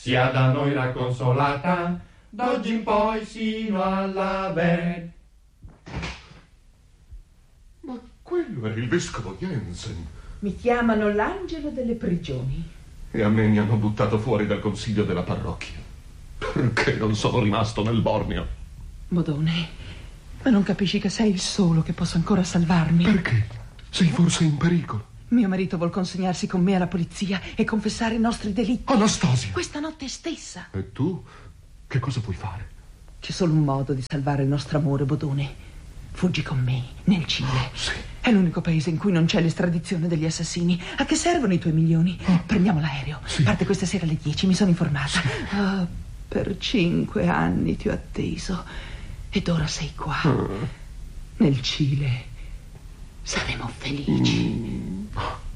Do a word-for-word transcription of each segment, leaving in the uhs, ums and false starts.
sia da noi racconsolata, d'oggi in poi sino all'aver. Ma quello era il vescovo Jensen. Mi chiamano l'angelo delle prigioni. E a me mi hanno buttato fuori dal consiglio della parrocchia. Perché non sono rimasto nel Borneo? Bodone, ma non capisci che sei il solo che possa ancora salvarmi? Perché? Sei forse in pericolo? Mio marito vuol consegnarsi con me alla polizia e confessare i nostri delitti. Anastasia! Questa notte stessa. E tu? Che cosa puoi fare? C'è solo un modo di salvare il nostro amore, Bodone. Fuggi con me, nel Cile. Oh, sì. È l'unico paese in cui non c'è l'estradizione degli assassini. A che servono i tuoi milioni? Oh. Prendiamo l'aereo. Sì. Parte questa sera alle dieci, mi sono informata. Sì. Oh, per cinque anni ti ho atteso. Ed ora sei qua. Oh. Nel Cile. Saremo felici. Mm.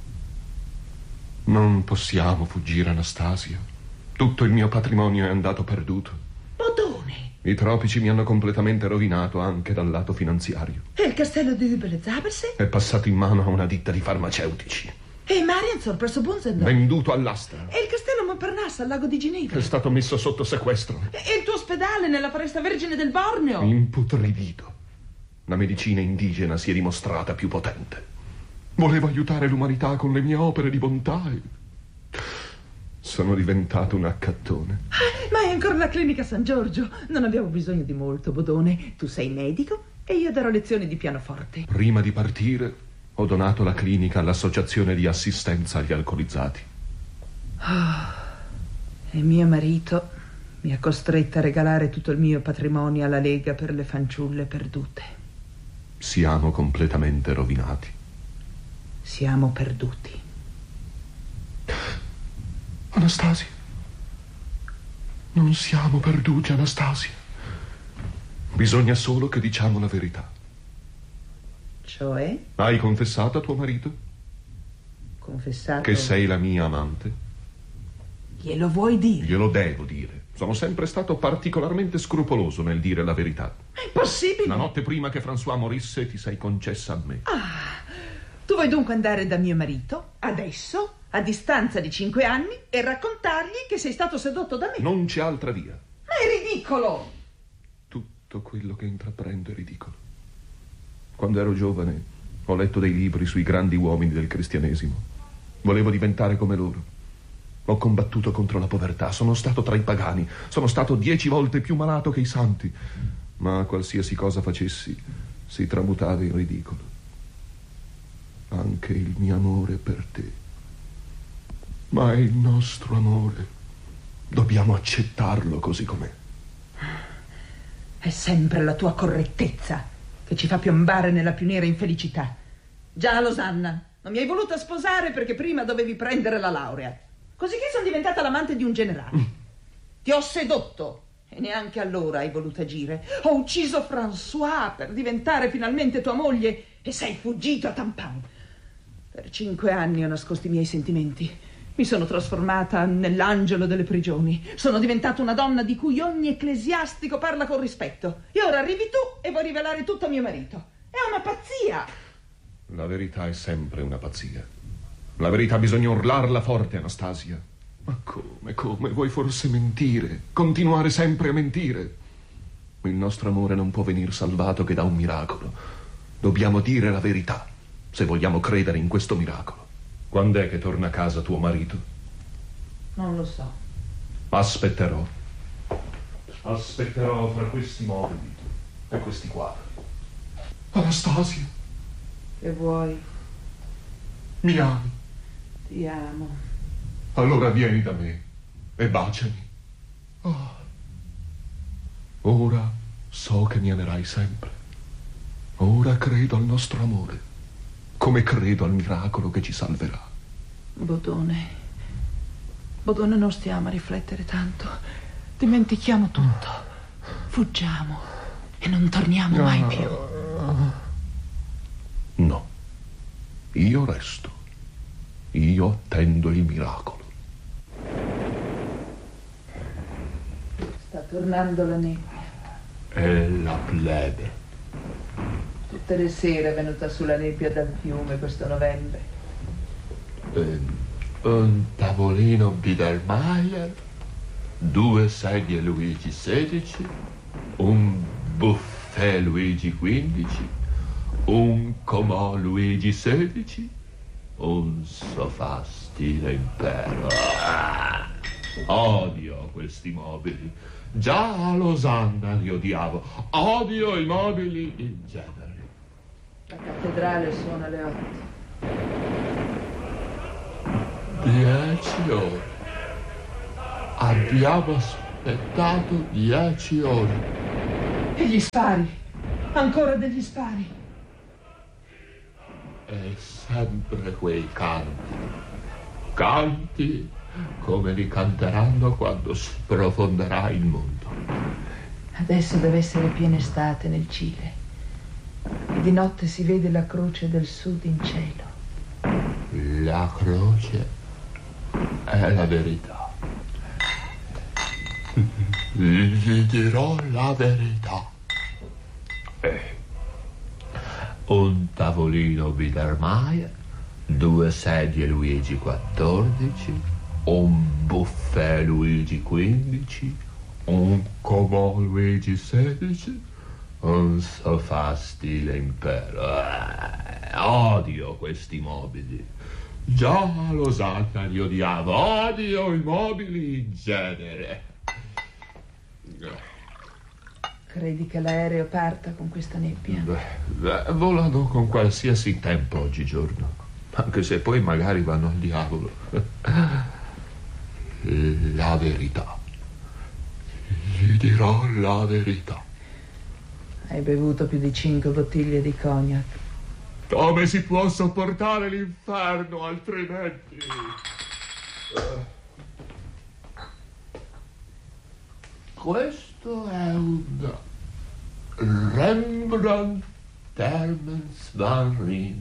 Non possiamo fuggire, Anastasia. Tutto il mio patrimonio è andato perduto. Bodone! I tropici mi hanno completamente rovinato anche dal lato finanziario. E il castello di Hübel-Zaberse? È passato in mano a una ditta di farmaceutici. E Marienzor presso Bunzendorf? Venduto all'asta. E il castello Montparnasse al lago di Ginevra? È stato messo sotto sequestro. E il tuo ospedale nella foresta vergine del Borneo? Imputridito. La medicina indigena si è dimostrata più potente. Volevo aiutare l'umanità con le mie opere di bontà e... sono diventato un accattone. Ah, ma è ancora la clinica San Giorgio. Non abbiamo bisogno di molto, Bodone. Tu sei medico e io darò lezioni di pianoforte. Prima di partire ho donato la clinica all'associazione di assistenza agli alcolizzati. Oh, e mio marito mi ha costretta a regalare tutto il mio patrimonio alla Lega per le fanciulle perdute. Siamo completamente rovinati. Siamo perduti. Anastasia, non siamo perduti, Anastasia. Bisogna solo che diciamo la verità. Cioè? Hai confessato a tuo marito? Confessato? Che sei la mia amante? Glielo vuoi dire? Glielo devo dire. Sono sempre stato particolarmente scrupoloso nel dire la verità. È impossibile! La notte prima che François morisse ti sei concessa a me. Ah, tu vuoi dunque andare da mio marito, adesso, a distanza di cinque anni, e raccontargli che sei stato sedotto da me? Non c'è altra via. Ma è ridicolo! Tutto quello che intraprendo è ridicolo. Quando ero giovane ho letto dei libri sui grandi uomini del cristianesimo. Volevo diventare come loro. Ho combattuto contro la povertà, sono stato tra i pagani, sono stato dieci volte più malato che i santi, ma qualsiasi cosa facessi si tramutava in ridicolo. Anche il mio amore per te. Ma è il nostro amore. Dobbiamo accettarlo così com'è. È sempre la tua correttezza che ci fa piombare nella più nera infelicità. Già, Losanna, non mi hai voluta sposare perché prima dovevi prendere la laurea. Così che sono diventata l'amante di un generale. Mm. Ti ho sedotto e neanche allora hai voluto agire. Ho ucciso François per diventare finalmente tua moglie e sei fuggito a Tampan. Per cinque anni ho nascosto i miei sentimenti. Mi sono trasformata nell'angelo delle prigioni. Sono diventata una donna di cui ogni ecclesiastico parla con rispetto. E ora arrivi tu e vuoi rivelare tutto a mio marito. È una pazzia! La verità è sempre una pazzia. La verità bisogna urlarla forte, Anastasia. Ma come, come? Vuoi forse mentire? Continuare sempre a mentire? Il nostro amore non può venir salvato che da un miracolo. Dobbiamo dire la verità, se vogliamo credere in questo miracolo. Quando è che torna a casa tuo marito? Non lo so. Aspetterò. Aspetterò fra questi mobili e questi quadri. Anastasia. Che vuoi? Mi ami? Ti amo. Allora vieni da me e baciami. Oh. Ora so che mi amerai sempre. Ora credo al nostro amore, come credo al miracolo che ci salverà. Bodone, Bodone, non stiamo a riflettere tanto. Dimentichiamo tutto. Fuggiamo e non torniamo mai più. No, io resto. Io attendo il miracolo. Sta tornando la nebbia. È la plebe. Tutte le sere è venuta sulla nebbia dal fiume questo novembre. Um, un tavolino Biedermeier? due sedie Luigi sedici, un buffet Luigi quindici, un comò Luigi sedici, un sofà stile impero. Ah, odio questi mobili. Già a Losanna li odiavo. Odio i mobili in genere. La cattedrale suona alle otto. Dieci ore. Abbiamo aspettato dieci ore. E gli spari? Ancora degli spari? E sempre quei canti. Canti come li canteranno quando si profonderà il mondo. Adesso deve essere piena estate nel Cile. E di notte si vede la croce del sud in cielo. La croce è la verità. Gli dirò la verità. Eh. Un tavolino Biedermeier, due sedie Luigi quattordici, un buffet Luigi quindici, un comò Luigi sedici, un sofà stile impero. Eh, odio questi mobili. Già a Losanna li odiavo. Odio i mobili in genere. Credi che l'aereo parta con questa nebbia? Beh, beh, volano con qualsiasi tempo oggigiorno, anche se poi magari vanno al diavolo. La verità. Gli dirò la verità. Hai bevuto più di cinque bottiglie di cognac. Come si può sopportare l'inferno altrimenti? Questo è un Rembrandt Hermans van Rijn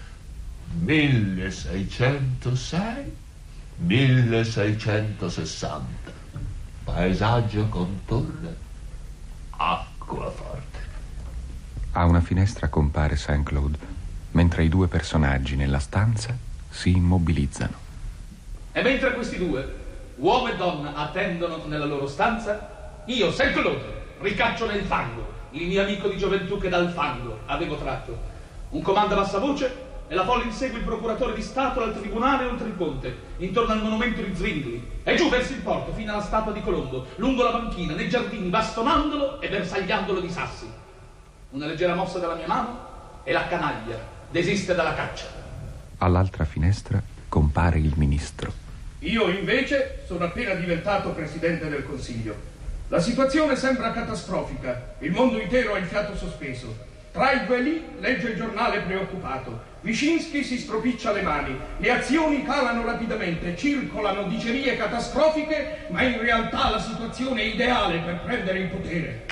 milleseicentosei milleseicentosessanta. Paesaggio con torre, acquaforte. A una finestra compare Saint Claude, mentre i due personaggi nella stanza si immobilizzano. E mentre questi due, uomo e donna, attendono nella loro stanza, io, Saint Claude, ricaccio nel fango il mio amico di gioventù che dal fango avevo tratto. Un comando a bassa voce e la folla insegue il procuratore di Stato dal tribunale oltre il ponte, intorno al monumento di Zwingli, e giù verso il porto, fino alla statua di Colombo, lungo la banchina, nei giardini, bastonandolo e bersagliandolo di sassi. Una leggera mossa della mia mano e la canaglia desiste dalla caccia. All'altra finestra compare il ministro. Io invece sono appena diventato presidente del Consiglio. La situazione sembra catastrofica. Il mondo intero ha il fiato sospeso. Traigueli legge il giornale preoccupato. Wyszynski si stropiccia le mani. Le azioni calano rapidamente. Circolano dicerie catastrofiche, ma in realtà la situazione è ideale per prendere il potere.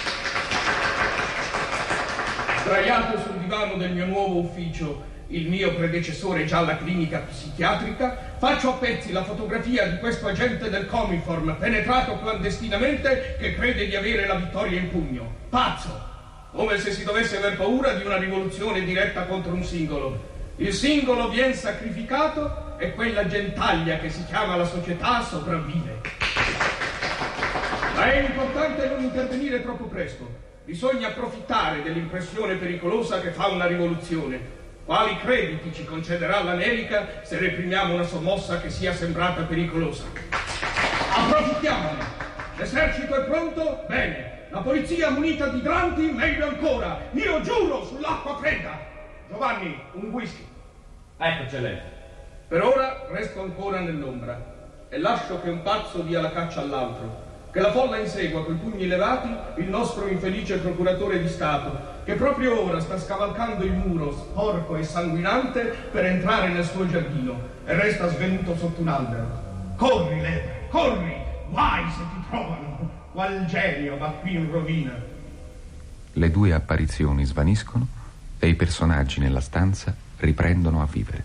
Sdraiato sul divano del mio nuovo ufficio, il mio predecessore già alla clinica psichiatrica, faccio a pezzi la fotografia di questo agente del Comiform penetrato clandestinamente che crede di avere la vittoria in pugno. Pazzo! Come se si dovesse aver paura di una rivoluzione diretta contro un singolo. Il singolo viene sacrificato e quella gentaglia che si chiama la società sopravvive. Ma è importante non intervenire troppo presto. Bisogna approfittare dell'impressione pericolosa che fa una rivoluzione. Quali crediti ci concederà l'America se reprimiamo una sommossa che sia sembrata pericolosa? Approfittiamone! L'esercito è pronto? Bene. La polizia munita di idranti? Meglio ancora. Io giuro sull'acqua fredda. Giovanni, un whisky. Ecco, eccellente. Per ora resto ancora nell'ombra e lascio che un pazzo dia la caccia all'altro. Che la folla insegua coi pugni levati il nostro infelice procuratore di Stato, che proprio ora sta scavalcando il muro sporco e sanguinante per entrare nel suo giardino e resta svenuto sotto un albero. Corri, lepre, corri! Guai se ti trovano! Qual genio va qui in rovina! Le due apparizioni svaniscono e i personaggi nella stanza riprendono a vivere.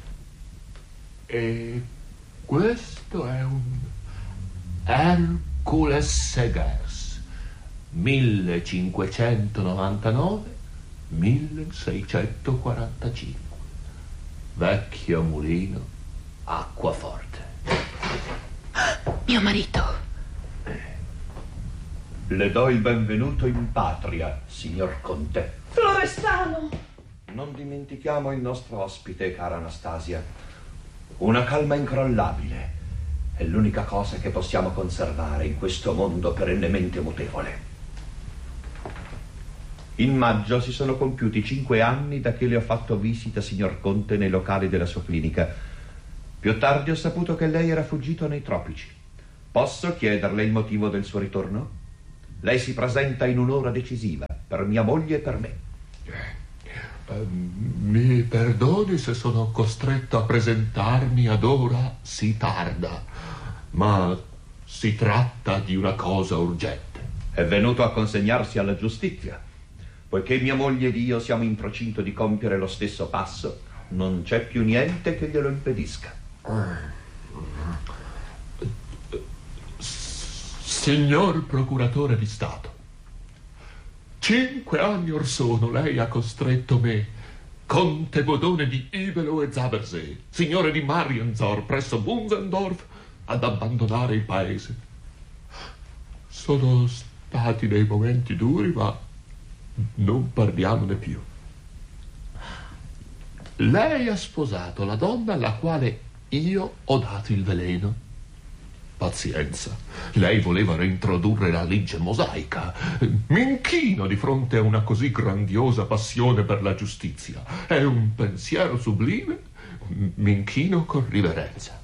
E questo è un Hercules Segers millecinquecentonovantanove milleseicentoquarantacinque. Vecchio mulino, acquaforte. Mio marito. Le do il benvenuto in patria, signor Conte. Florestano! Non dimentichiamo il nostro ospite, cara Anastasia. Una calma incrollabile è l'unica cosa che possiamo conservare in questo mondo perennemente mutevole. In maggio si sono compiuti cinque anni da che le ho fatto visita, signor Conte, nei locali della sua clinica. Più tardi ho saputo che lei era fuggito nei tropici. Posso chiederle il motivo del suo ritorno? Lei si presenta in un'ora decisiva per mia moglie e per me. Uh, mi perdoni se sono costretto a presentarmi ad ora sì tarda, ma si tratta di una cosa urgente. È venuto a consegnarsi alla giustizia. Poiché mia moglie ed io siamo in procinto di compiere lo stesso passo, non c'è più niente che glielo impedisca. Signor procuratore di Stato, cinque anni or sono lei ha costretto me, conte Bodone di Ibelo e Zabersee, signore di Marienzor presso Bunzendorf, ad abbandonare il paese. Sono stati dei momenti duri, ma non parliamone più. Lei ha sposato la donna alla quale io ho dato il veleno. Pazienza, lei voleva reintrodurre la legge mosaica. Mi inchino di fronte a una così grandiosa passione per la giustizia. È un pensiero sublime, mi inchino con riverenza.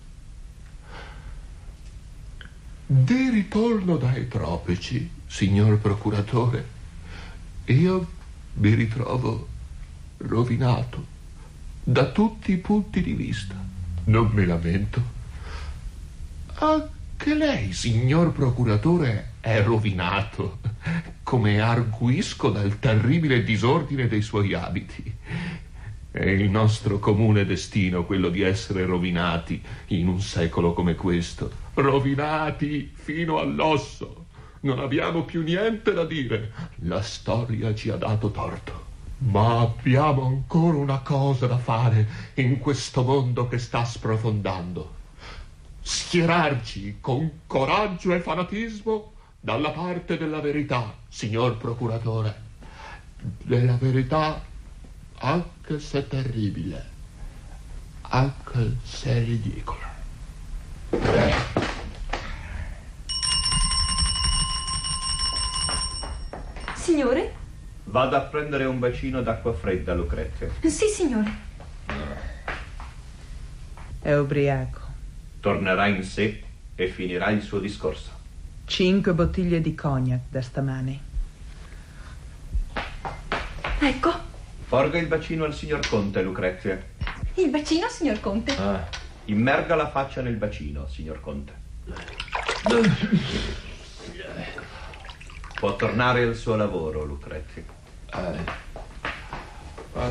Di ritorno dai tropici, signor procuratore, io mi ritrovo rovinato da tutti i punti di vista. Non mi lamento. Anche lei, signor procuratore, è rovinato, come arguisco dal terribile disordine dei suoi abiti. È il nostro comune destino quello di essere rovinati in un secolo come questo. Rovinati fino all'osso. Non abbiamo più niente da dire. La storia ci ha dato torto. Ma abbiamo ancora una cosa da fare in questo mondo che sta sprofondando. Schierarci con coraggio e fanatismo dalla parte della verità, signor procuratore. Della verità, anche se terribile, anche se ridicola. Signore? Vado a prendere un bacino d'acqua fredda, Lucrezia. Sì, signore. È ubriaco. Tornerà in sé e finirà il suo discorso. Cinque bottiglie di cognac da stamane. Ecco. Porga il bacino al signor Conte, Lucrezia. Il bacino, signor Conte? Ah, immerga la faccia nel bacino, signor Conte. Può tornare al suo lavoro, Lucrezia. Eh, eh,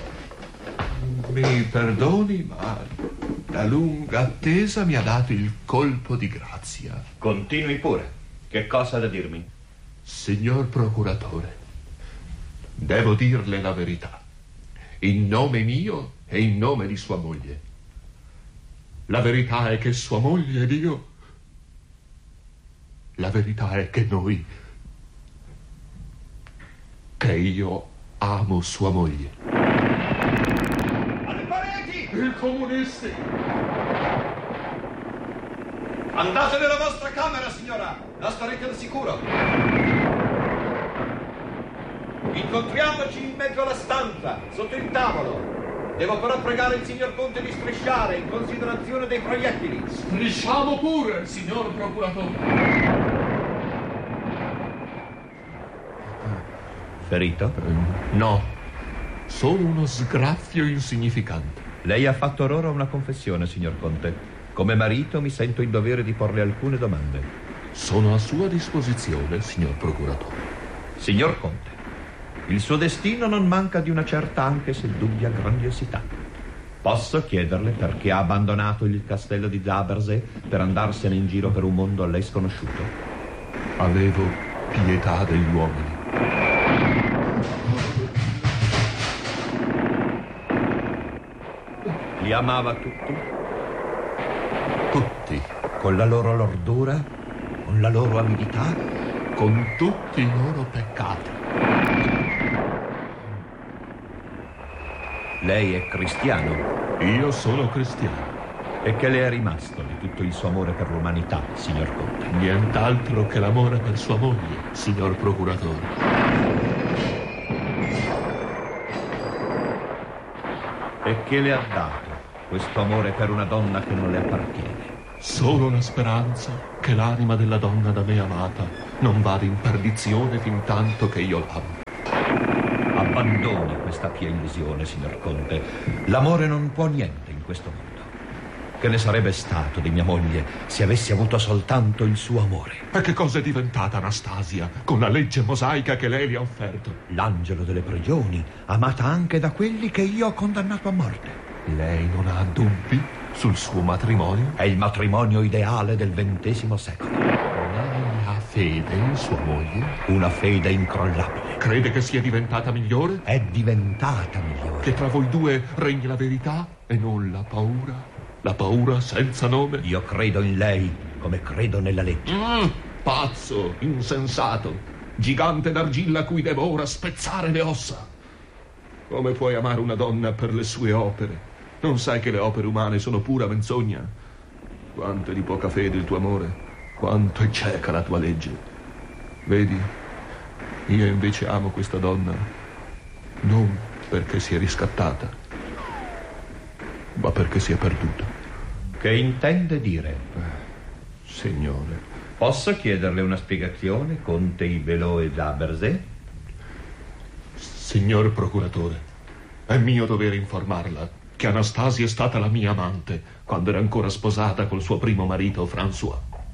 mi perdoni, ma la lunga attesa mi ha dato il colpo di grazia. Continui pure. Che cosa ha da dirmi? Signor procuratore, devo dirle la verità, in nome mio e in nome di sua moglie. La verità è che sua moglie ed io... La verità è che noi... che io amo sua moglie. Alle pareti! I comunisti! Andate nella vostra camera, signora! La starete al sicuro! Incontriamoci in mezzo alla stanza, sotto il tavolo. Devo però pregare il signor Conte di strisciare in considerazione dei proiettili. Strisciamo pure, signor procuratore. Ferito? No, solo uno sgraffio insignificante. Lei ha fatto or ora una confessione, signor Conte. Come marito mi sento in dovere di porle alcune domande. Sono a sua disposizione, signor procuratore. Signor Conte, il suo destino non manca di una certa, anche se dubbia, grandiosità. Posso chiederle perché ha abbandonato il castello di Zabersee per andarsene in giro per un mondo a lei sconosciuto? Avevo pietà degli uomini. Li amava tutti? Tutti. Con la loro lordura? Con la loro avidità? con tutti i loro peccati. Lei è cristiano? Io sono cristiano. E che le è rimasto di tutto il suo amore per l'umanità, signor Conte? Nient'altro che l'amore per sua moglie, signor procuratore. E che le ha dato questo amore per una donna che non le appartiene? Solo la speranza che l'anima della donna da me amata non vada in perdizione fin tanto che io l'amo. Abbandoni questa pia illusione, signor Conte. L'amore non può niente in questo mondo. Che ne sarebbe stato di mia moglie se avessi avuto soltanto il suo amore? E che cosa è diventata Anastasia con la legge mosaica che lei le ha offerto? L'angelo delle prigioni, amata anche da quelli che io ho condannato a morte. Lei non ha dubbi sul suo matrimonio? È il matrimonio ideale del ventesimo secolo. Lei ha fede in sua moglie? Una fede incrollabile. Crede che sia diventata migliore? È diventata migliore. Che tra voi due regni la verità e non la paura? La paura senza nome? Io credo in lei come credo nella legge. Mm, pazzo, insensato, gigante d'argilla a cui devo ora spezzare le ossa. Come puoi amare una donna per le sue opere? Non sai che le opere umane sono pura menzogna? Quanto è di poca fede il tuo amore, quanto è cieca la tua legge. Vedi, io invece amo questa donna non perché sia riscattata, ma perché sia perduta. Che intende dire? Signore, posso chiederle una spiegazione, Conte Ibelot e d'Aberzé? Signor procuratore, è mio dovere informarla che Anastasia è stata la mia amante quando era ancora sposata col suo primo marito, François.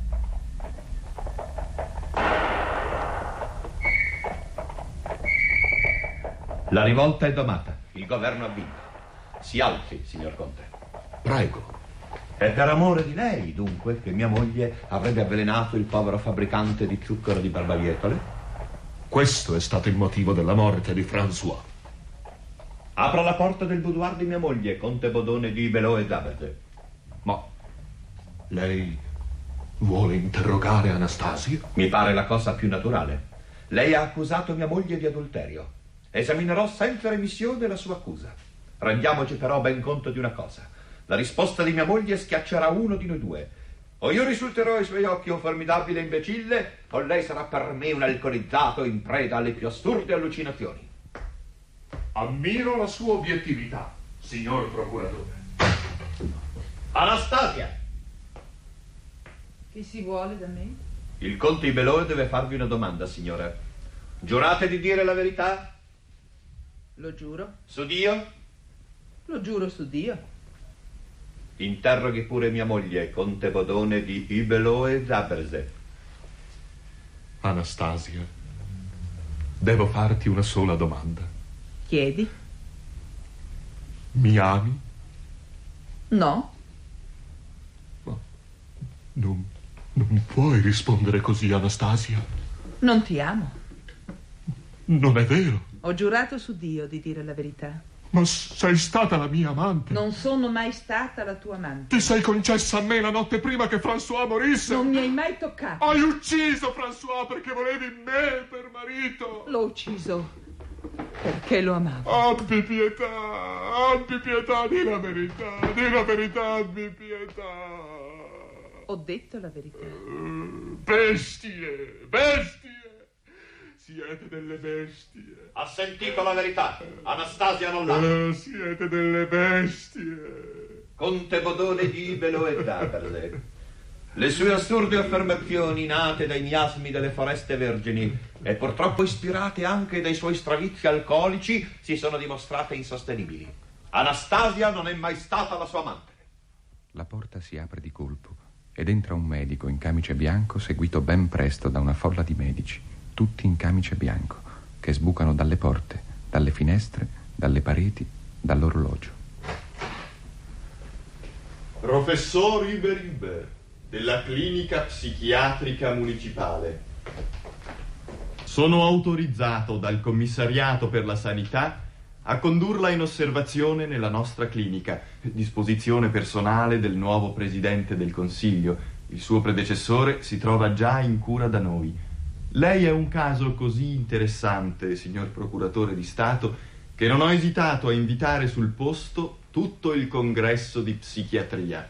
La rivolta è domata. Il governo ha vinto. Si alzi, signor Conte. Prego. È per amore di lei, dunque, che mia moglie avrebbe avvelenato il povero fabbricante di zucchero di barbabietole? Questo è stato il motivo della morte di François. Apra la porta del boudoir di mia moglie, Conte Bodone di Ibelot e d'Aberzé. Ma lei vuole interrogare Anastasia? Mi pare la cosa più naturale. Lei ha accusato mia moglie di adulterio. Esaminerò senza remissione la sua accusa. Rendiamoci però ben conto di una cosa. La risposta di mia moglie schiaccerà uno di noi due. O io risulterò ai suoi occhi un formidabile imbecille, o lei sarà per me un alcolizzato in preda alle più assurde allucinazioni. Ammiro la sua obiettività, signor procuratore. Anastasia! Che si vuole da me? Il conte Ibelot deve farvi una domanda, signora. Giurate di dire la verità? Lo giuro. Su Dio? Lo giuro su Dio. Interroghi pure mia moglie, Conte Bodone di Ibelot e d'Aberzé. Anastasia, devo farti una sola domanda. Chiedi? Mi ami? No. Ma non, non puoi rispondere così, Anastasia. Non ti amo. Non è vero. Ho giurato su Dio di dire la verità. Ma sei stata la mia amante. Non sono mai stata la tua amante. Ti sei concessa a me la notte prima che François morisse. Non mi hai mai toccato. Hai ucciso François perché volevi me per marito. L'ho ucciso perché lo amavo. Abbi pietà, abbi pietà, di la verità, di la verità, abbi pietà. Ho detto la verità. Uh, bestie, bestie. Siete delle bestie. Ha sentito la verità. Anastasia non l'ha. Uh, siete delle bestie. Conte Bodone di Ibelot e d'Aberzé. Le sue assurde affermazioni, nate dai miasmi delle foreste vergini e purtroppo ispirate anche dai suoi stravizi alcolici, si sono dimostrate insostenibili. Anastasia non è mai stata la sua amante. La porta si apre di colpo ed entra un medico in camice bianco, seguito ben presto da una folla di medici, tutti in camice bianco, che sbucano dalle porte, dalle finestre, dalle pareti, dall'orologio. Professor Iberiber, della clinica psichiatrica municipale. Sono autorizzato dal commissariato per la sanità a condurla in osservazione nella nostra clinica, disposizione personale del nuovo presidente del Consiglio. Il suo predecessore si trova già in cura da noi. Lei è un caso così interessante, signor procuratore di Stato, che non ho esitato a invitare sul posto tutto il congresso di psichiatria.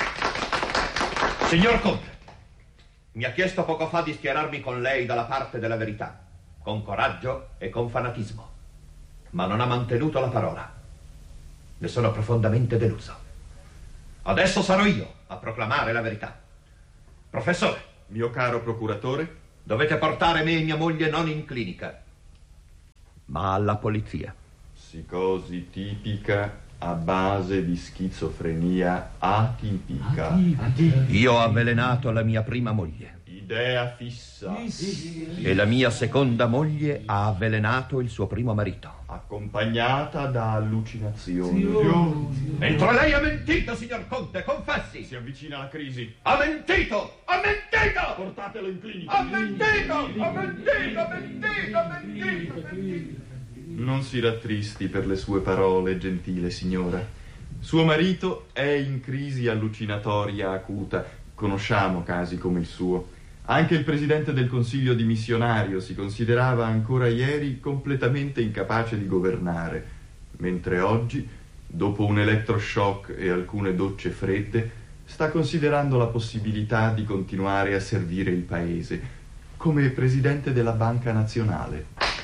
Signor Conte, mi ha chiesto poco fa di schierarmi con lei dalla parte della verità, con coraggio e con fanatismo, ma non ha mantenuto la parola. Ne sono profondamente deluso. Adesso sarò io a proclamare la verità. Professore, mio caro procuratore, dovete portare me e mia moglie non in clinica, ma alla polizia. Psicosi tipica a base di schizofrenia atipica. Io ho avvelenato la mia prima moglie. Idea fissa. E la mia seconda moglie ha avvelenato il suo primo marito. Accompagnata da allucinazioni. Mentre lei ha mentito, signor Conte, confessi. Si avvicina la crisi. Ha mentito! Ha mentito! Portatelo in clinica. Ha mentito! Ha mentito! Ha mentito! Ha mentito! Ha mentito! Non si rattristi per le sue parole, gentile signora. Suo marito è in crisi allucinatoria acuta. Conosciamo casi come il suo. Anche il presidente del consiglio dimissionario si considerava ancora ieri completamente incapace di governare, mentre oggi, dopo un elettroshock e alcune docce fredde, sta considerando la possibilità di continuare a servire il paese come presidente della Banca Nazionale.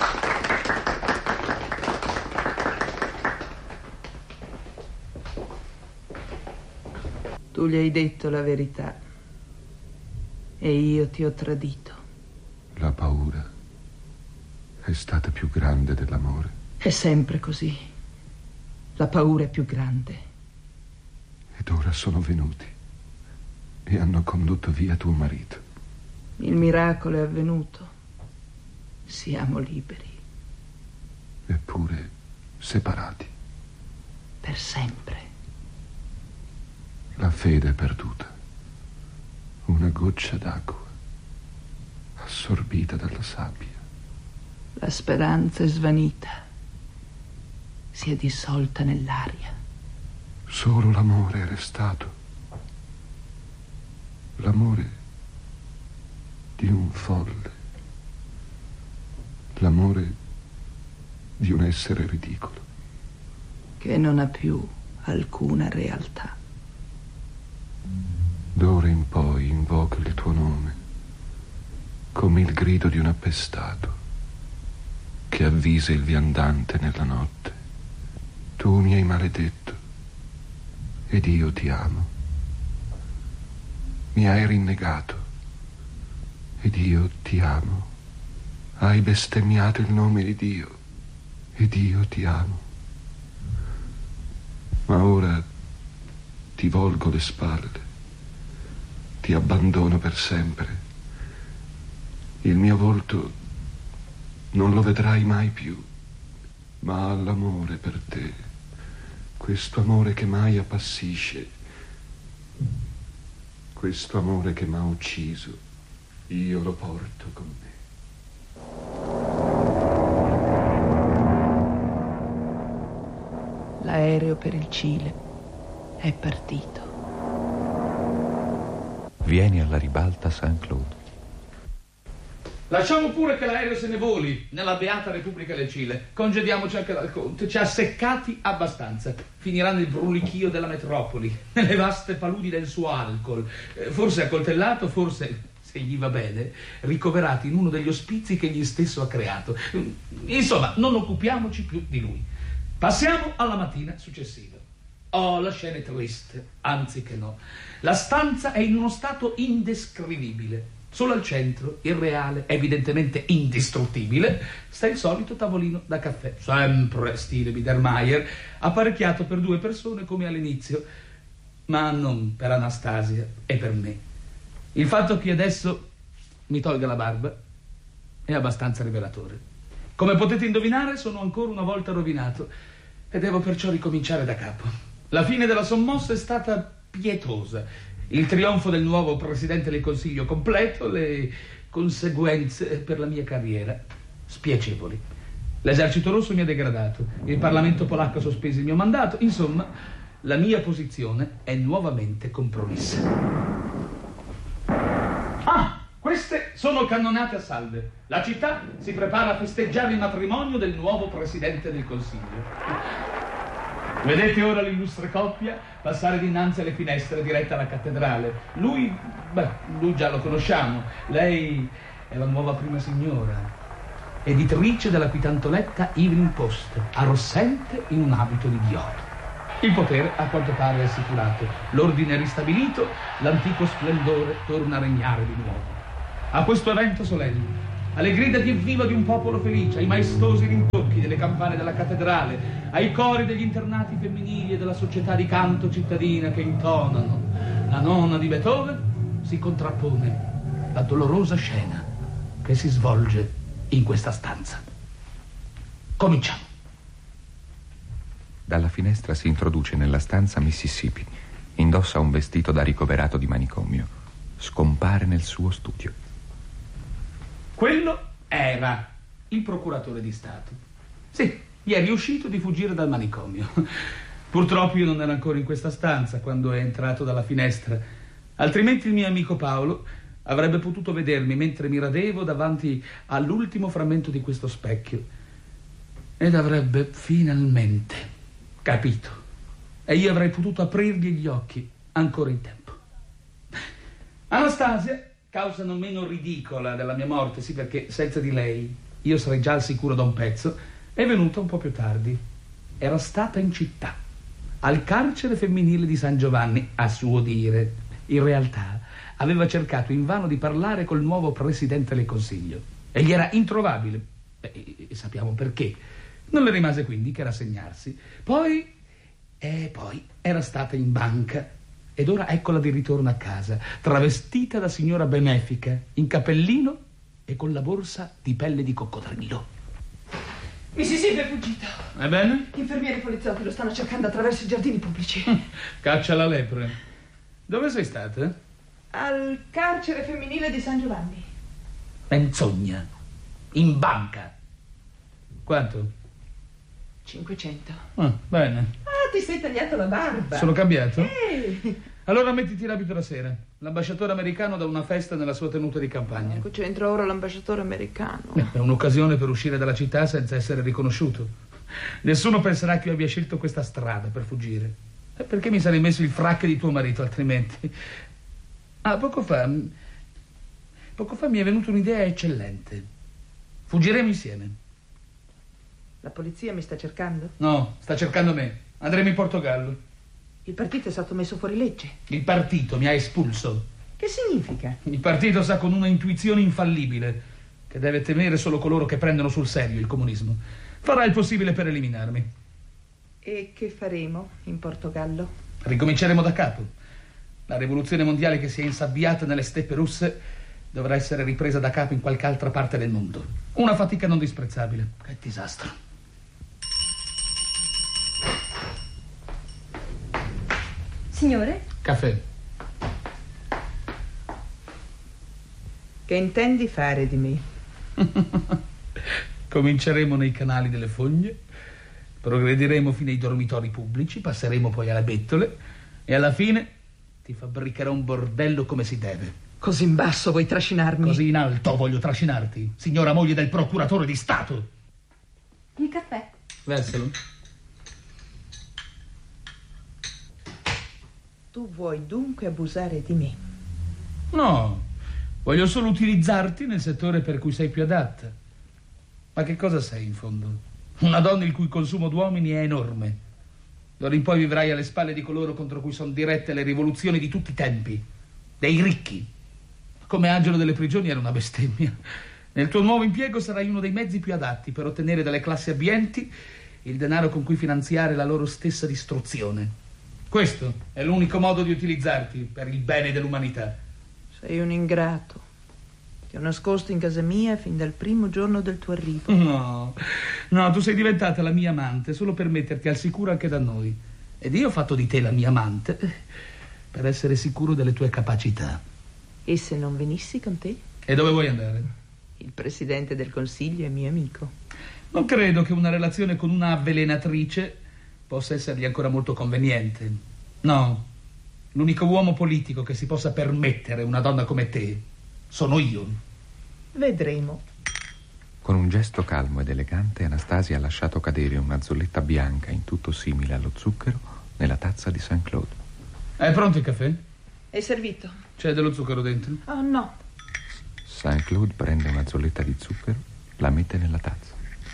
Tu gli hai detto la verità e io ti ho tradito. La paura è stata più grande dell'amore. È sempre così. La paura è più grande. Ed ora sono venuti e hanno condotto via tuo marito. Il miracolo è avvenuto. Siamo liberi. Eppure separati. Per sempre. La fede è perduta. Una goccia d'acqua assorbita dalla sabbia. La speranza è svanita. Si è dissolta nell'aria. Solo l'amore è restato. L'amore di un folle. L'amore di un essere ridicolo. Che non ha più alcuna realtà. D'ora in poi invoco il tuo nome come il grido di un appestato che avvisa il viandante nella notte. Tu mi hai maledetto ed io ti amo. Mi hai rinnegato ed io ti amo. Hai bestemmiato il nome di Dio ed io ti amo. Ma ora ti volgo le spalle. Ti abbandono per sempre. Il mio volto non lo vedrai mai più, ma l'amore per te, questo amore che mai appassisce, questo amore che m'ha ucciso, io lo porto con me. L'aereo per il Cile è partito. Vieni alla ribalta Saint-Claude. Lasciamo pure che l'aereo se ne voli nella beata Repubblica del Cile. Congediamoci anche dal Conte. Ci ha seccati abbastanza. Finirà nel brulichio della metropoli, nelle vaste paludi del suo alcol. Forse accoltellato, forse, se gli va bene, ricoverato in uno degli ospizi che egli stesso ha creato. Insomma, non occupiamoci più di lui. Passiamo alla mattina successiva. Oh, la scena è triste, anzi che no. La stanza è in uno stato indescrivibile. Solo al centro, irreale, evidentemente indistruttibile, sta il solito tavolino da caffè, sempre stile Biedermeier, apparecchiato per due persone come all'inizio, ma non per Anastasia e per me. Il fatto che adesso mi tolga la barba è abbastanza rivelatore. Come potete indovinare, sono ancora una volta rovinato e devo perciò ricominciare da capo. La fine della sommossa è stata pietosa. Il trionfo del nuovo presidente del Consiglio completo, le conseguenze per la mia carriera spiacevoli. L'esercito rosso mi ha degradato, il Parlamento polacco ha sospeso il mio mandato, insomma, la mia posizione è nuovamente compromessa. Ah, questo Queste sono cannonate a salve. La città si prepara a festeggiare il matrimonio del nuovo Presidente del Consiglio. Vedete ora l'illustre coppia passare dinanzi alle finestre dirette alla cattedrale. Lui, beh, lui già lo conosciamo. Lei è la nuova prima signora, editrice della quitantoletta Evening Post, arrossente in un abito di ghioto. Il potere, a quanto pare, è assicurato. L'ordine ristabilito, l'antico splendore torna a regnare di nuovo. A questo evento solenne, alle grida di evviva di un popolo felice, ai maestosi rintocchi delle campane della cattedrale, ai cori degli internati femminili e della società di canto cittadina che intonano la nona di Beethoven, si contrappone la dolorosa scena che si svolge in questa stanza. Cominciamo. Dalla finestra si introduce nella stanza Mississippi. Indossa un vestito da ricoverato di manicomio. Scompare nel suo studio. Quello era il procuratore di Stato. Sì, gli è riuscito di fuggire dal manicomio. Purtroppo io non ero ancora in questa stanza quando è entrato dalla finestra. Altrimenti il mio amico Paolo avrebbe potuto vedermi mentre mi radevo davanti all'ultimo frammento di questo specchio. Ed avrebbe finalmente capito. E io avrei potuto aprirgli gli occhi ancora in tempo. Anastasia, causa non meno ridicola della mia morte, sì, perché senza di lei io sarei già al sicuro da un pezzo, è venuta un po' più tardi. Era stata in città, al carcere femminile di San Giovanni, a suo dire. In realtà aveva cercato invano di parlare col nuovo Presidente del Consiglio e gli era introvabile. E, e sappiamo perché. Non le rimase quindi che rassegnarsi. Poi, e poi, era stata in banca. Ed ora eccola di ritorno a casa, travestita da signora benefica, in cappellino e con la borsa di pelle di coccodrillo. Mississippi è fuggito. Ebbene? Infermieri e poliziotti lo stanno cercando attraverso i giardini pubblici. Caccia la lepre. Dove sei stata? Al carcere femminile di San Giovanni. Menzogna. In banca. Quanto? cinquecento. Ah, bene. Ah, ti sei tagliato la barba. Sono cambiato? Eh. Allora mettiti l'abito da sera. L'ambasciatore americano dà una festa nella sua tenuta di campagna. Ecco, c'entra ora l'ambasciatore americano. È un'occasione per uscire dalla città senza essere riconosciuto. Nessuno penserà che io abbia scelto questa strada per fuggire. E perché mi sarei messo il frac di tuo marito, altrimenti? Ah, poco fa... Poco fa mi è venuta un'idea eccellente. Fuggiremo insieme. La polizia mi sta cercando? No, sta cercando me. Andremo in Portogallo. Il partito è stato messo fuori legge. Il partito mi ha espulso. Che significa? Il partito sa con una intuizione infallibile che deve temere solo coloro che prendono sul serio il comunismo. Farà il possibile per eliminarmi. E che faremo in Portogallo? Ricominceremo da capo. La rivoluzione mondiale che si è insabbiata nelle steppe russe dovrà essere ripresa da capo in qualche altra parte del mondo. Una fatica non disprezzabile. Che disastro. Signore? Caffè. Che intendi fare di me? Cominceremo nei canali delle fogne, progrediremo fino ai dormitori pubblici, passeremo poi alle bettole e alla fine ti fabbricherò un bordello come si deve. Così in basso vuoi trascinarmi? Così in alto voglio trascinarti, signora moglie del procuratore di Stato. Il caffè. Versalo. Tu vuoi dunque abusare di me? No, voglio solo utilizzarti nel settore per cui sei più adatta. Ma che cosa sei in fondo? Una donna il cui consumo d'uomini è enorme. D'ora in poi vivrai alle spalle di coloro contro cui sono dirette le rivoluzioni di tutti i tempi. Dei ricchi. Come angelo delle prigioni era una bestemmia. Nel tuo nuovo impiego sarai uno dei mezzi più adatti per ottenere dalle classi abbienti il denaro con cui finanziare la loro stessa distruzione. Questo è l'unico modo di utilizzarti per il bene dell'umanità. Sei un ingrato. Ti ho nascosto in casa mia fin dal primo giorno del tuo arrivo. No, no, tu sei diventata la mia amante solo per metterti al sicuro anche da noi. Ed io ho fatto di te la mia amante per essere sicuro delle tue capacità. E se non venissi con te? E dove vuoi andare? Il presidente del consiglio è mio amico. Non credo che una relazione con una avvelenatrice possa essergli ancora molto conveniente. No, l'unico uomo politico che si possa permettere una donna come te sono io. Vedremo. Con un gesto calmo ed elegante, Anastasia ha lasciato cadere una zolletta bianca in tutto simile allo zucchero nella tazza di Saint Claude. È pronto il caffè? È servito. C'è dello zucchero dentro? Oh no. Saint Claude prende una zolletta di zucchero, la mette nella tazza.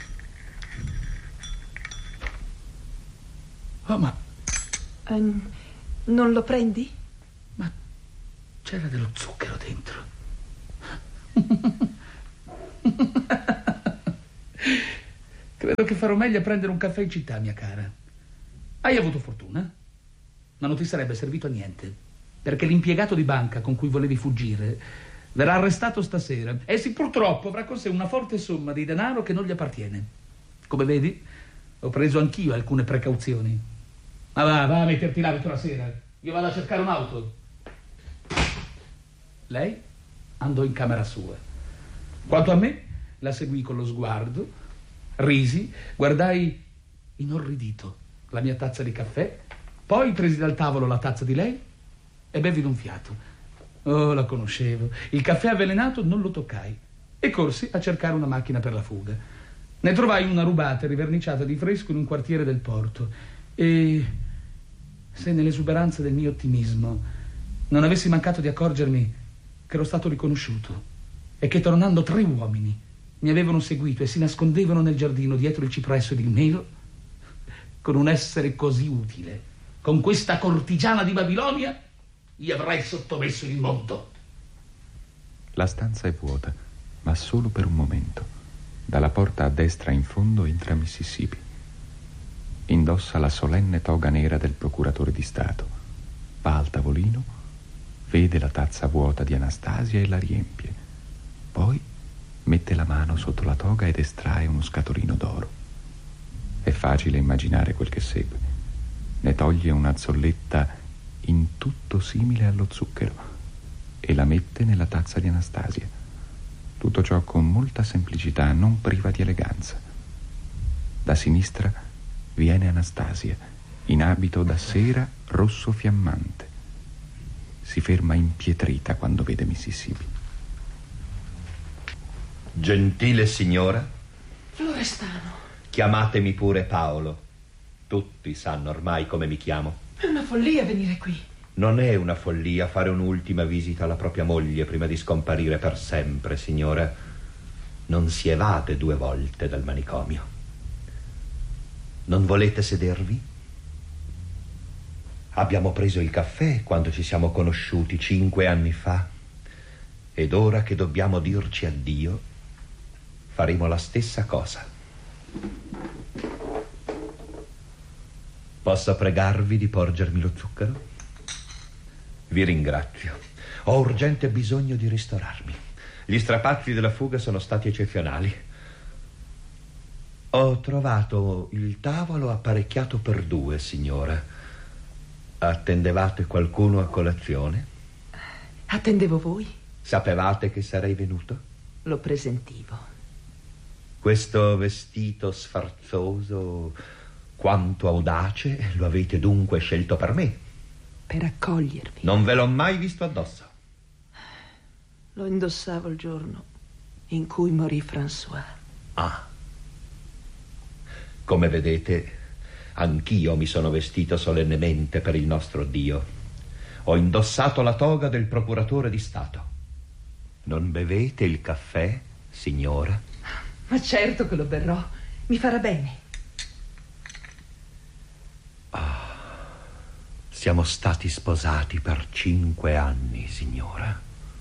Oh, ma... Um, non lo prendi? Ma c'era dello zucchero dentro. Credo che farò meglio a prendere un caffè in città, mia cara. Hai avuto fortuna, ma non ti sarebbe servito a niente, perché l'impiegato di banca con cui volevi fuggire verrà arrestato stasera e sì, purtroppo avrà con sé una forte somma di denaro che non gli appartiene. Come vedi, ho preso anch'io alcune precauzioni. Ma va, va a metterti là per la sera. Io vado a cercare un'auto. Lei andò in camera sua. Quanto a me, la seguì con lo sguardo, risi, guardai inorridito la mia tazza di caffè, poi presi dal tavolo la tazza di lei e bevi d'un fiato. Oh, la conoscevo. Il caffè avvelenato non lo toccai e corsi a cercare una macchina per la fuga. Ne trovai una rubata e riverniciata di fresco in un quartiere del porto e, se nell'esuberanza del mio ottimismo non avessi mancato di accorgermi che ero stato riconosciuto e che tornando tre uomini mi avevano seguito e si nascondevano nel giardino dietro il cipresso ed il melo, con un essere così utile, con questa cortigiana di Babilonia, gli avrei sottomesso il mondo. La stanza è vuota, ma solo per un momento. Dalla porta a destra in fondo entra Mississippi. Indossa la solenne toga nera del procuratore di Stato. Va al tavolino, vede la tazza vuota di Anastasia e la riempie. Poi mette la mano sotto la toga ed estrae uno scatolino d'oro. È facile immaginare quel che segue. Ne toglie una zolletta in tutto simile allo zucchero e la mette nella tazza di Anastasia. Tutto ciò con molta semplicità, non priva di eleganza. Da sinistra viene Anastasia, in abito da sera rosso fiammante. Si ferma impietrita quando vede Mississippi. Gentile signora, Florestano. chiamatemi pure Paolo. Tutti sanno ormai come mi chiamo. È una follia venire qui. Non è una follia fare un'ultima visita alla propria moglie prima di scomparire per sempre, signora. Non si evade due volte dal manicomio. Non volete sedervi? Abbiamo preso il caffè quando ci siamo conosciuti cinque anni fa. Ed ora che dobbiamo dirci addio, faremo la stessa cosa. Posso pregarvi di porgermi lo zucchero? Vi ringrazio. Ho urgente bisogno di ristorarmi. Gli strapazzi della fuga sono stati eccezionali. Ho trovato il tavolo apparecchiato per due, signora. Attendevate qualcuno a colazione? Attendevo voi. Sapevate che sarei venuto? Lo presentivo. Questo vestito sfarzoso, quanto audace, lo avete dunque scelto per me? Per accogliervi. Non ve l'ho mai visto addosso. Lo indossavo il giorno in cui morì François. Ah. Come vedete, anch'io mi sono vestito solennemente per il nostro Dio. Ho indossato la toga del procuratore di Stato. Non bevete il caffè, signora? Ma certo che lo berrò. Mi farà bene. Ah, siamo stati sposati per cinque anni, signora.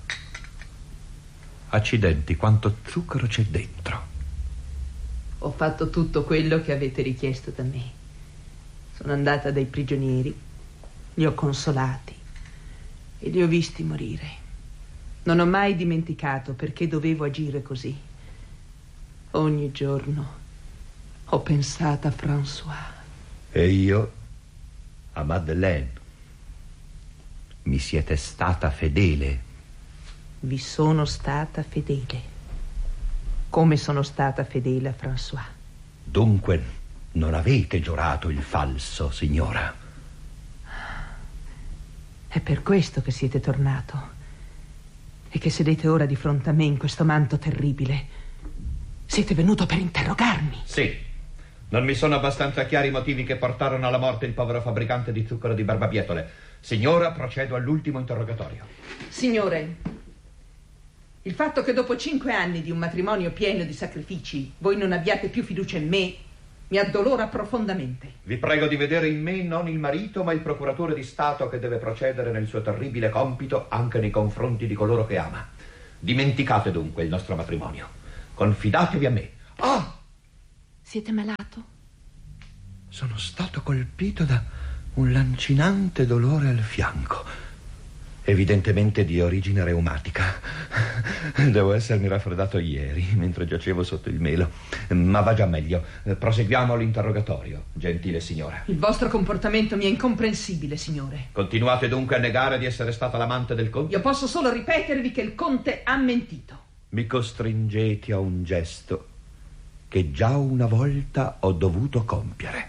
Accidenti, quanto zucchero c'è dentro. Ho fatto tutto quello che avete richiesto da me. Sono andata dai prigionieri, li ho consolati e li ho visti morire. Non ho mai dimenticato perché dovevo agire così. Ogni giorno ho pensato a François. E io a Madeleine. Mi siete stata fedele. Vi sono stata fedele. Come sono stata fedele a François. Dunque non avete giurato il falso, signora? È per questo che siete tornato. E che sedete ora di fronte a me in questo manto terribile. Siete venuto per interrogarmi? Sì. Non mi sono abbastanza chiari i motivi che portarono alla morte il povero fabbricante di zucchero di Barbabietole. Signora, procedo all'ultimo interrogatorio. Signore, il fatto che dopo cinque anni di un matrimonio pieno di sacrifici voi non abbiate più fiducia in me mi addolora profondamente. Vi prego di vedere in me non il marito, ma il procuratore di Stato che deve procedere nel suo terribile compito anche nei confronti di coloro che ama. Dimenticate dunque il nostro matrimonio. Confidatevi a me. Ah! Siete malato? Sono stato colpito da un lancinante dolore al fianco. Evidentemente di origine reumatica. Devo essermi raffreddato ieri mentre giacevo sotto il melo. Ma va già meglio. Proseguiamo l'interrogatorio, gentile signora. Il vostro comportamento mi è incomprensibile, signore. Continuate dunque a negare di essere stata l'amante del conte? Io posso solo ripetervi che il conte ha mentito. Mi costringete a un gesto che già una volta ho dovuto compiere.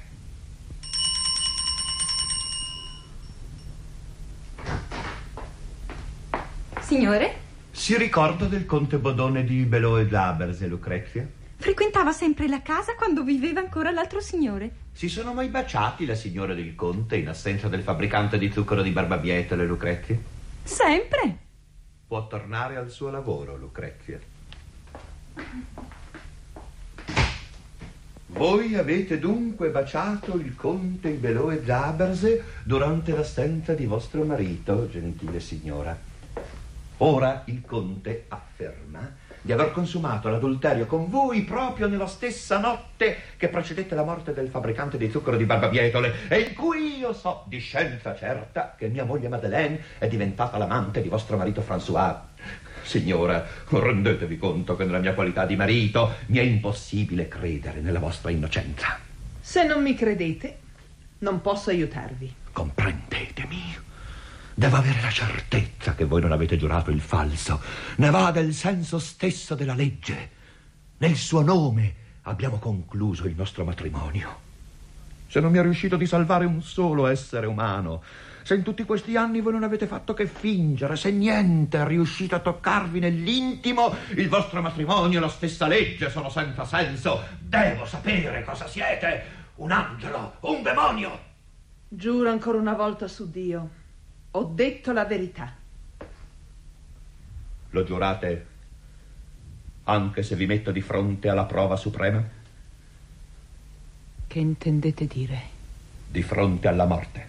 Signore? Si ricorda del conte Bodone di Belò e Zaberse, Lucrezia? Frequentava sempre la casa quando viveva ancora l'altro signore. Si sono mai baciati la signora del conte in assenza del fabbricante di zucchero di Barbabietole, Lucrezia? Sempre. Può tornare al suo lavoro, Lucrezia. Voi avete dunque baciato il conte Belò e Zaberse durante l'assenza di vostro marito, gentile signora. Ora il conte afferma di aver consumato l'adulterio con voi proprio nella stessa notte che precedette la morte del fabbricante di zucchero di Barbabietole e in cui io so di scienza certa che mia moglie Madeleine è diventata l'amante di vostro marito François. Signora, rendetevi conto che nella mia qualità di marito mi è impossibile credere nella vostra innocenza. Se non mi credete, non posso aiutarvi. Comprendetemi. Devo avere la certezza che voi non avete giurato il falso. Ne va del senso stesso della legge. Nel suo nome abbiamo concluso il nostro matrimonio. Se non mi è riuscito di salvare un solo essere umano, se in tutti questi anni voi non avete fatto che fingere, se niente è riuscito a toccarvi nell'intimo, il vostro matrimonio e la stessa legge sono senza senso. Devo sapere cosa siete. Un angelo, un demonio. Giuro ancora una volta su Dio. Ho detto la verità. Lo giurate anche se vi metto di fronte alla prova suprema? Che intendete dire? Di fronte alla morte.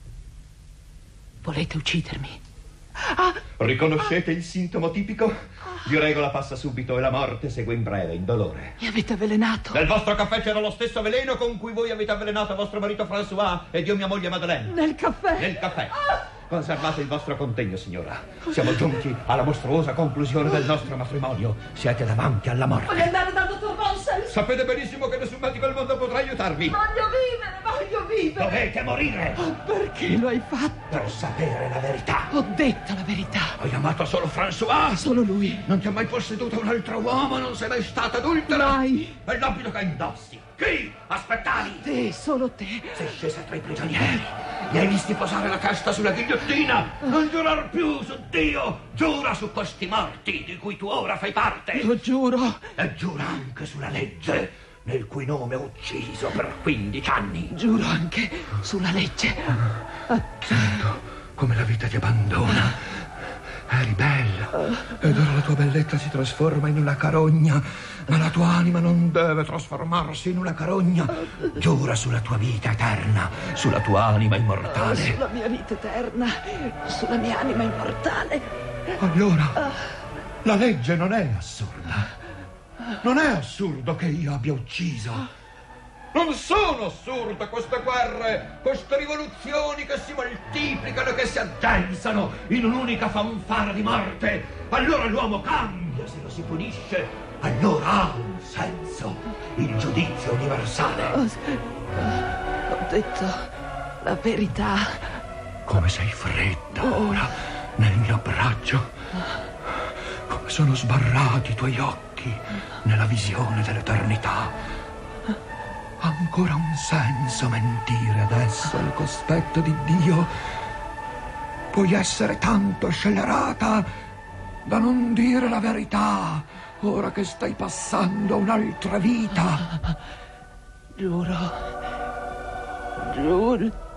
Volete uccidermi? Ah! Riconoscete ah! il sintomo tipico? Ah! Di regola passa subito e la morte segue in breve, in dolore. Mi avete avvelenato. Nel vostro caffè c'era lo stesso veleno con cui voi avete avvelenato vostro marito François ed io mia moglie Madeleine. Nel caffè? Nel caffè. Ah! Conservate il vostro contegno, signora. Siamo giunti alla mostruosa conclusione del nostro matrimonio. Siete davanti alla morte. Voglio andare dal dottor Bonsell. Sapete benissimo che nessun medico al mondo potrà aiutarvi. Voglio vivere, voglio vivere. Dovete morire. Oh, perché lo hai fatto? Per sapere la verità. Ho detto la verità. Hai amato solo François? Solo lui. Non ti ha mai posseduto un altro uomo? Non sei mai stata adultera? Mai. E l'abito che indossi? Chi? Aspettavi? Te, solo te. Sei scesa tra i prigionieri. Li hai visti posare la testa sulla ghigliottina. Non giurar più su Dio. Giura su questi morti di cui tu ora fai parte. Lo giuro. E giura anche sulla legge nel cui nome ho ucciso per quindici anni. Giuro anche sulla legge. Sento come la vita ti abbandona. Eri bella ed ora la tua bellezza si trasforma in una carogna, ma la tua anima non deve trasformarsi in una carogna. Giura sulla tua vita eterna, sulla tua anima immortale. Sulla mia vita eterna, sulla mia anima immortale. Allora, la legge non è assurda. Non è assurdo che io abbia ucciso. Non sono assurde queste guerre, queste rivoluzioni che si moltiplicano e che si addensano in un'unica fanfara di morte. Allora l'uomo cambia se lo si punisce. Allora ha un senso il giudizio universale. Ho, ho detto la verità. Come sei fredda ora nel mio abbraccio. Come sono sbarrati i tuoi occhi nella visione dell'eternità. Ancora un senso mentire adesso al cospetto di Dio. Puoi essere tanto scellerata da non dire la verità, ora che stai passando un'altra vita. Giuro, giuro.